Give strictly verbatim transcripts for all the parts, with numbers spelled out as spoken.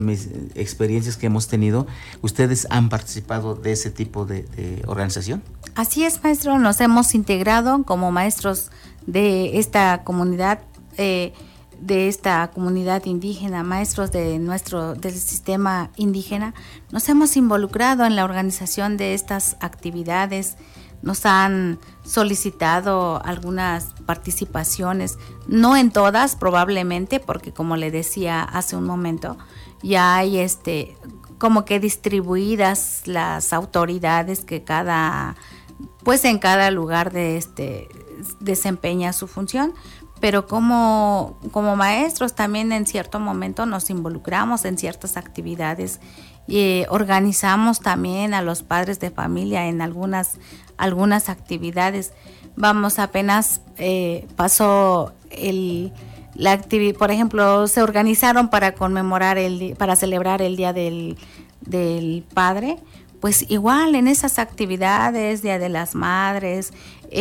mis experiencias que hemos tenido, ¿ustedes han participado de ese tipo de, de organización? Así es, maestro, nos hemos integrado como maestros de esta comunidad, eh, de esta comunidad indígena, maestros de nuestro del sistema indígena, nos hemos involucrado en la organización de estas actividades. Nos han solicitado algunas participaciones, no en todas probablemente, porque como le decía hace un momento, ya hay este como que distribuidas las autoridades que cada, pues en cada lugar de este desempeña su función, pero como, como maestros también en cierto momento nos involucramos en ciertas actividades y eh, organizamos también a los padres de familia en algunas, algunas actividades. Vamos, apenas eh, pasó el, la actividad, por ejemplo, se organizaron para conmemorar, el para celebrar el Día del, del Padre. Pues igual en esas actividades, Día de las Madres,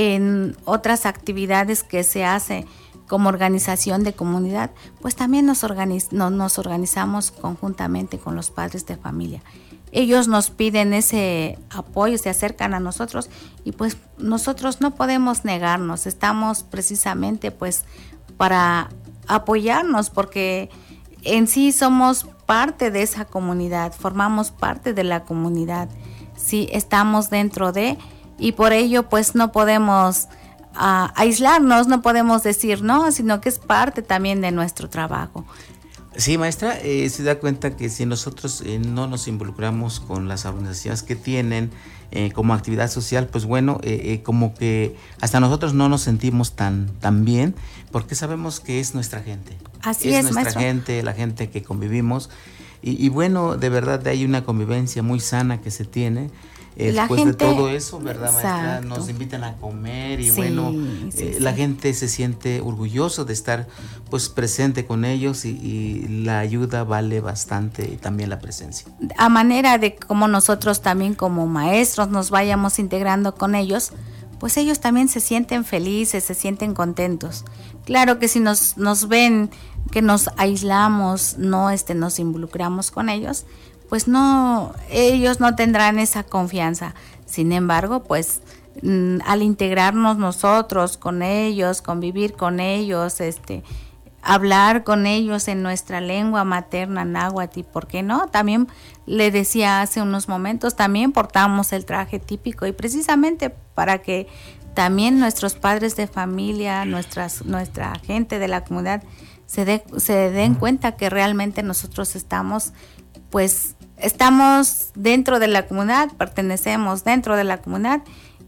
en otras actividades que se hace como organización de comunidad, pues también nos, organiz no, nos organizamos conjuntamente con los padres de familia. Ellos nos piden ese apoyo, se acercan a nosotros y pues nosotros no podemos negarnos, estamos precisamente pues para apoyarnos porque en sí somos parte de esa comunidad, formamos parte de la comunidad, sí, estamos dentro de, y por ello pues no podemos uh, aislarnos, no podemos decir no, sino que es parte también de nuestro trabajo. Sí, maestra, eh, se da cuenta que si nosotros eh, no nos involucramos con las organizaciones que tienen eh, como actividad social, pues bueno, eh, eh, como que hasta nosotros no nos sentimos tan, tan bien, porque sabemos que es nuestra gente. Así es, es, nuestra maestro. gente, la gente que convivimos, y, y bueno, de verdad hay una convivencia muy sana que se tiene. Eh, la después gente, de todo eso, ¿verdad, maestra? exacto. Nos invitan a comer y sí, bueno, sí, eh, sí. la gente se siente orgulloso de estar pues presente con ellos y, y la ayuda vale bastante y también la presencia. A manera de como nosotros también como maestros nos vayamos integrando con ellos, pues ellos también se sienten felices, se sienten contentos. Claro que si nos, nos ven que nos aislamos, no este, nos involucramos con ellos, pues no, ellos no tendrán esa confianza. Sin embargo, pues mm, al integrarnos nosotros con ellos, convivir con ellos, este, hablar con ellos en nuestra lengua materna, náhuatl, y por qué no, también le decía hace unos momentos, también portamos el traje típico y precisamente para que también nuestros padres de familia, nuestras, nuestra gente de la comunidad se, de, se den cuenta que realmente nosotros estamos, pues estamos dentro de la comunidad, pertenecemos dentro de la comunidad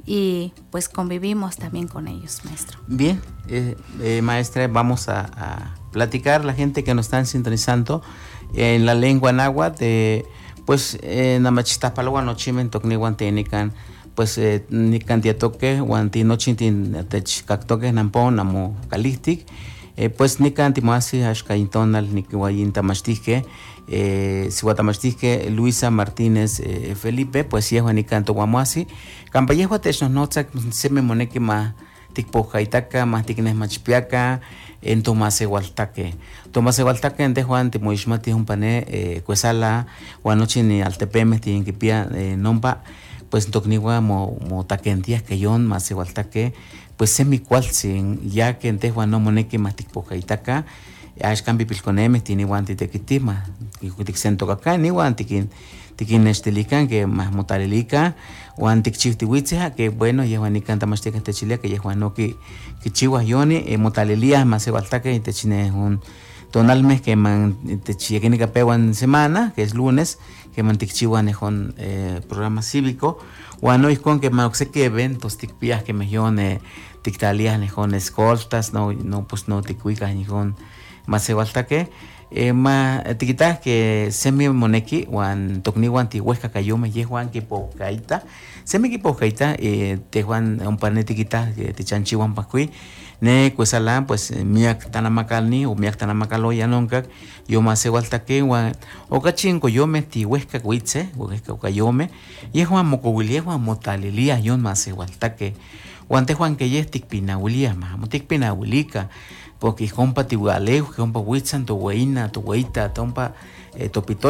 y pues convivimos también con ellos, maestro. Bien, eh, eh, maestra, vamos a, a platicar la gente que nos están sintonizando en la lengua náhuatl, de, pues en Namachitapalua no chimen tocniwan tenican, pues nican tiatoque, guanti no chintin techcactoque nampon namo calistic, pues nican timoasi ashkaintonal nikiwayin tamachtique. Eh, Sihuatamachtique Luisa Martínez eh, Felipe, pues sí, Juan y Canto Guamuasi, Campallejo Technos Notzak, Seme Moneque más Tikpojaitaca, más Tiknes Machpiaca, en Tomás Egualtaque. Tomás Egualtaque en Tejuan, Timoishmati, un pané, eh, Cuesala, Guanochi ni Altepemes, tienen que pia, eh, Nomba, pues Tocnigua, mo, mo Taquentías, Cayón, más Egualtaque, pues semi-cualcin, ya que en Tejuan no Moneque más Tikpojaitaca. Ashkan pipilconemes tiene guanti tequitima, y sento acá, ni guanti que tiquin estelican que más motalelica, guanti chiftiwitzeja, que bueno, ya Juan y canta más teca este chile, que ya Juan no que que chihuas yoni, eh, motalelías más se balta que te chine un tonalmes que man te chiquini capewan semana, que es lunes, que man tichiwan es un eh, programa cívico, guano es con que man sé que eventos ticpias que me yone tictalías ne con escoltas, no no pues no ticuicas ni con más se falta que eh, más etiquetas que semi moneki wan tocni wan ti huesca cayó me llevan que pocaita semi que pocaita eh, te juan un par de etiquetas que te chanchi wan pascui ne cuesala pues miak tanamacalni o miak tanamacalo ya nunca yo más se falta que wan o cachinco yo me ti huesca cuitse huesca cayome y juan mocowilia wan motalilia yo más se falta que wan te juan que ya estic pinaulia más motic pinaulica porque compa tigualeo, compa huitzan, tu hueina, tu hueita, tompa, eh, topito.